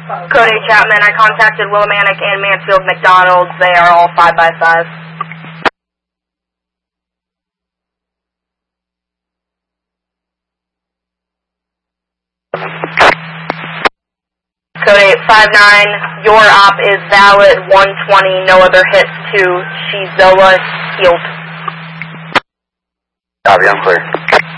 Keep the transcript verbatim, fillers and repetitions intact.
Code eight Chapman, I contacted Willimantic and Mansfield McDonald's. They are all five by five. Code eight five nine, your op is valid, one twenty, no other hits to Shizoa, healed. Copy, I'm clear.